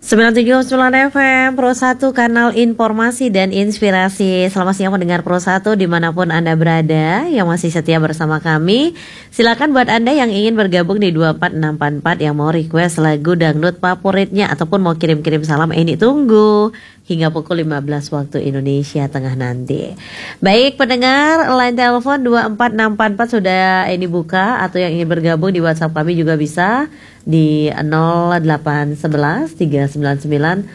97,9 FM Pro 1 kanal informasi dan inspirasi. Selamat siang pendengar Pro 1 dimanapun Anda berada yang masih setia bersama kami. Silakan buat Anda yang ingin bergabung di 24644 yang mau request lagu dangdut favoritnya ataupun mau kirim-kirim salam, ini tunggu hingga pukul 15 waktu Indonesia Tengah nanti. Baik pendengar, line telepon 24644 sudah ini buka, atau yang ingin bergabung di WhatsApp kami juga bisa di 0811 399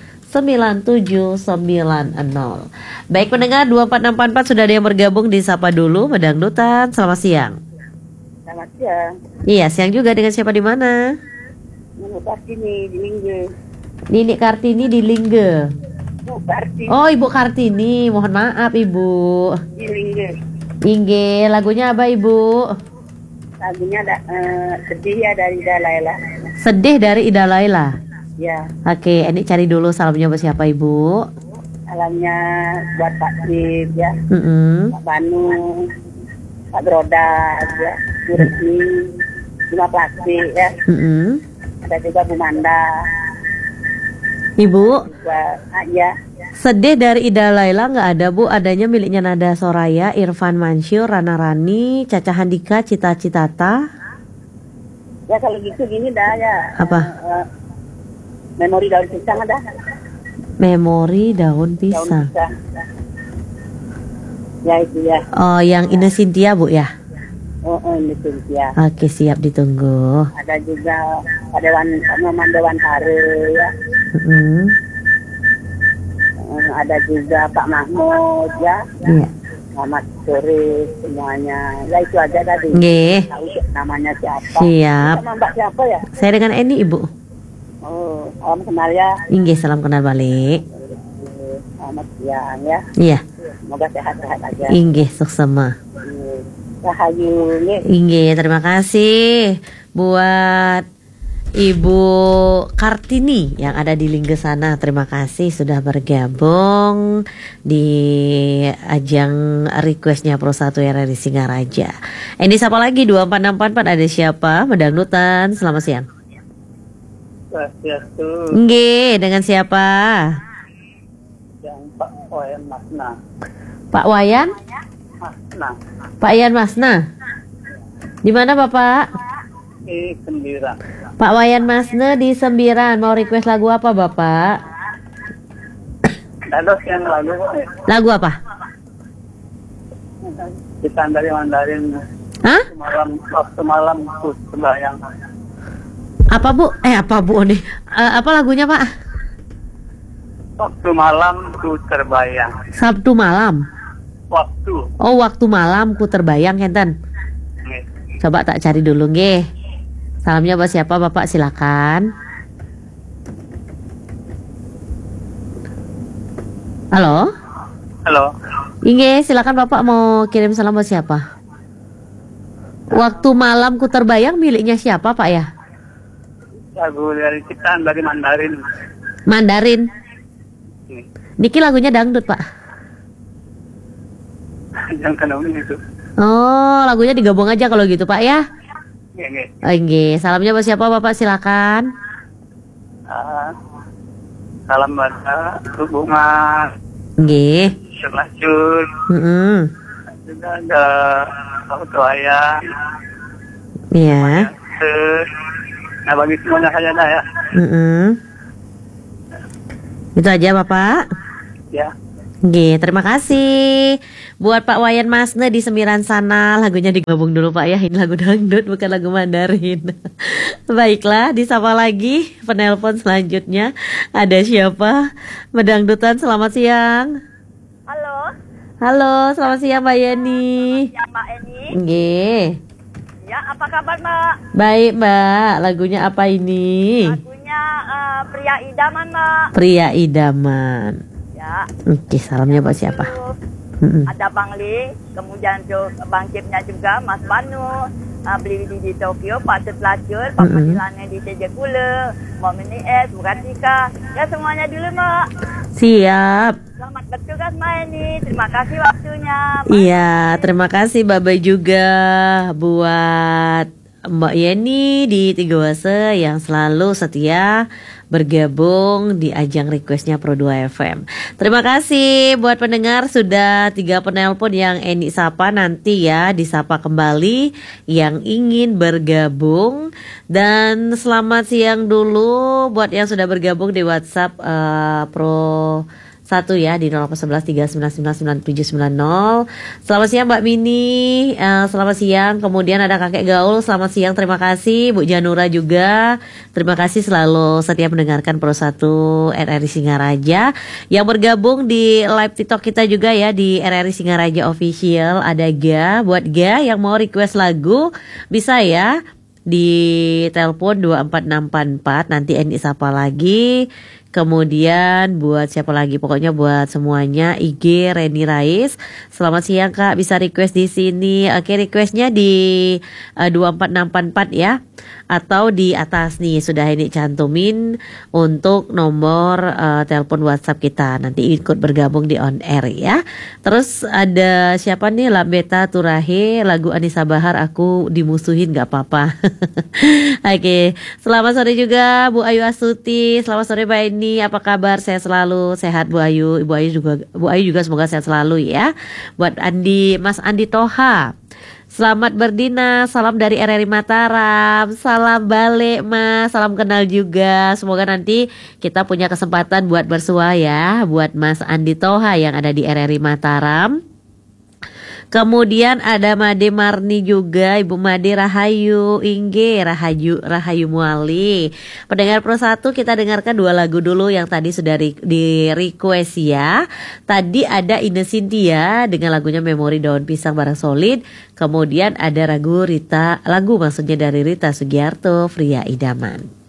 9790. Baik pendengar 24644 sudah ada yang bergabung di Sapa Dulu Medangdutan. Selamat siang. Selamat siang. Iya, siang juga. Dengan siapa di mana? Nini Kartini di Lingge. Nini Kartini di Lingge. Bu Kartini. Oh, Ibu Kartini. Mohon maaf, Ibu. Di Lingge. Lingge, lagunya apa, Ibu? Lagunya sedih ya dari Ida Laila. Sedih dari Ida Laila. Ya. Oke, ini cari dulu salamnya buat siapa, Ibu? Salamnya buat Pak Sip ya. Pak Banu, Pak Brodas ya, Bu Resmi, Bima Plastik ya. Ada juga Bu Manda. Ibu, Ya. sedih dari Ida Laila nggak ada, Bu. Adanya miliknya Nada Soraya, Irfan Mansyur, Rana Rani, Caca Handika, Cita Citata. Ya kalau gitu gini dah ya. Apa? Memori daun pisang ada. Memori daun pisang. Ya itu ya. Oh, yang Ine Cynthia, Bu ya? Oh ini tuh ya. Oke, siap, ditunggu. Ada juga Pak Dewan Kare ya. Ada juga Pak Mahmud ya. Iya. Selamat sore semuanya. Ya itu aja tadi. Nggih. Tahu namanya siapa? Siap. Sama Mbak siapa ya? Saya dengan Eni, Ibu. Oh, salam kenal ya. Inggih, salam kenal balik. Selamat siang ya. Iya. Semoga sehat-sehat aja. Inggih, suksema. Rahayu nggih. Inggih, terima kasih buat Ibu Kartini yang ada di Lingge sana. Terima kasih sudah bergabung di ajang requestnya Pro 1 RRI Singaraja. Ini siapa lagi? 24644 ada siapa? Medangdutan. Selamat siang. Nggih, dengan siapa? Yang Pak Wayan Masna. Pak Wayan? Masna. Pak Wayan Masna. Di mana Bapak? Di Sembiran. Pak Wayan Masna di Sembiran. Mau request lagu apa Bapak? Ada yang lagu Lagu apa? kita dari Mandarin. Hah? Waktu malam tuh sembahyang. Apa Bu? Apa Bu nih? Apa lagunya Pak? Waktu malam ku terbayang. Sabtu malam. Waktu. Oh, waktu malam ku terbayang enten. Coba tak cari dulu nggih. Salamnya buat siapa Bapak? Silakan. Halo? Halo. Inge, silakan Bapak mau kirim salam buat siapa? Waktu malam ku terbayang miliknya siapa Pak ya? Lagu dari ciptaan dari Mandarin. Mandarin. Niki lagunya dangdut Pak. Yang kenal itu. Oh, lagunya digabung aja kalau gitu Pak ya? Nggih. Oke, salamnya buat siapa Bapak? Silakan. Salam buat hubungan. Nggih. Selacur. Juga ada Pak Tuaya. Iya. Nah bagi semuanya saja dah ya. Itu aja Bapak. Ya. Oke, terima kasih buat Pak Wayan Masna di Sembiran sana. Lagunya digabung dulu Pak ya. Ini lagu dangdut bukan lagu Mandarin. Baiklah, disapa lagi penelpon selanjutnya. Ada siapa? Medangdutan, selamat siang. Halo. Halo, selamat siang Mbak Yeni. Ya Mbak Eni. Nggih. Ya, apa kabar Mbak? Baik Mbak, lagunya apa ini? Lagunya Pria Idaman Mbak. Pria Idaman. Ya. Oke, salamnya buat siapa? Ada Bang Ling, kemudian Bang Cipnya juga, Mas Banu, beli di Tokyo, Pak Tetlacur, Pak Madilannya di TJ Kula, Mbak Mini S, bukan Tika. Ya semuanya dulu Mbak. Siap. Selamat bertugas Mbak Eni. Terima kasih waktunya. Iya, terima kasih Bye-bye juga buat Mbak Yeni di Tigawase yang selalu setia bergabung di ajang requestnya Pro 2 FM. Terima kasih buat pendengar, sudah 3 penelpon yang Eni sapa, nanti ya disapa kembali yang ingin bergabung. Dan selamat siang dulu buat yang sudah bergabung di WhatsApp Pro 1 ya di 081139999790. Selamat siang Mbak Mini, selamat siang. Kemudian ada Kakek Gaul, selamat siang, terima kasih. Bu Janura juga, terima kasih selalu setia mendengarkan Pro 1 RRI Singaraja. Yang bergabung di live TikTok kita juga ya di RRI Singaraja Official. Ada Ga, buat Ga yang mau request lagu bisa ya di telepon 24644, nanti Eni sapa lagi. Kemudian buat siapa lagi, pokoknya buat semuanya IG Reni Rais. Selamat siang Kak, bisa request di sini. Oke, requestnya di 24644 ya, atau di atas nih sudah ini cantumin untuk nomor telepon WhatsApp kita. Nanti ikut bergabung di on air ya. Terus ada siapa nih, Lambeta Turahe, lagu Anissa Bahar, Aku Dimusuhin Gak Apa-apa. Oke, selamat sore juga Bu Ayu Astuti. Selamat sore Mbak Eni, apa kabar? Saya selalu sehat Bu Ayu. Bu Ayu juga semoga sehat selalu ya. Buat Mas Andi Toha, selamat berdina, salam dari RRI Mataram. Salam balik Mas, salam kenal juga. Semoga nanti kita punya kesempatan buat bersua ya, buat Mas Andi Toha yang ada di RRI Mataram. Kemudian ada Made Marni juga, Ibu Made Rahayu, Ingge Rahayu Muali. Pendengar Pro 1, kita dengarkan 2 lagu dulu yang tadi sudah di request ya. Tadi ada Ine Cynthia dengan lagunya Memori Daun Pisang bareng Solid. Kemudian ada lagu maksudnya dari Rita Sugiarto, Fria Idaman.